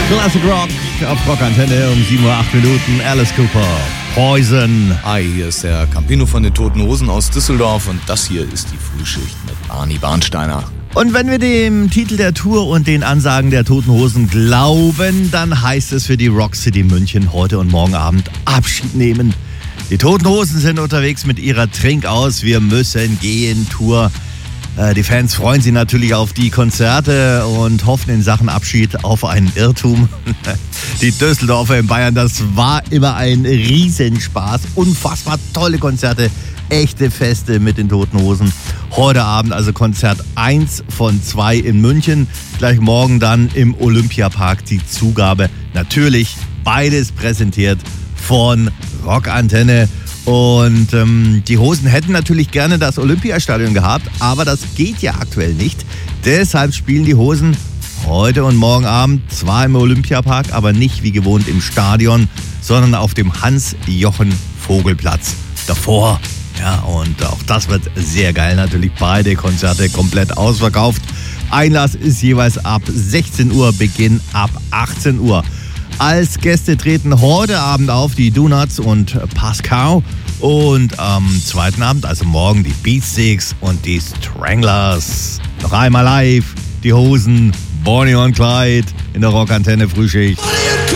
Classic Rock auf Rockantenne um 7:08 Uhr. Alice Cooper, Poison. Hi, hier ist der Campino von den Toten Hosen aus Düsseldorf und das hier ist die Frühschicht mit Arnie Bahnsteiner. Und wenn wir dem Titel der Tour und den Ansagen der Toten Hosen glauben, dann heißt es für die Rock City München heute und morgen Abend Abschied nehmen. Die Toten Hosen sind unterwegs mit ihrer Trink aus, wir müssen gehen Tour. Die Fans freuen sich natürlich auf die Konzerte und hoffen in Sachen Abschied auf einen Irrtum. Die Düsseldorfer in Bayern, das war immer ein Riesenspaß. Unfassbar tolle Konzerte, echte Feste mit den Toten Hosen. Heute Abend also Konzert 1 von 2 in München. Gleich morgen dann im Olympiapark die Zugabe. Natürlich beides präsentiert von Rockantenne. Und die Hosen hätten natürlich gerne das Olympiastadion gehabt, aber das geht ja aktuell nicht. Deshalb spielen die Hosen heute und morgen Abend zwar im Olympiapark, aber nicht wie gewohnt im Stadion, sondern auf dem Hans-Jochen-Vogel-Platz davor. Ja, und auch das wird sehr geil. Natürlich beide Konzerte komplett ausverkauft. Einlass ist jeweils ab 16 Uhr, Beginn ab 18 Uhr. Als Gäste treten heute Abend auf die Donuts und Pascal und am zweiten Abend, also morgen, die Beatsticks und die Stranglers. Noch einmal live, die Hosen, Bonnie und Clyde in der Rockantenne Frühschicht.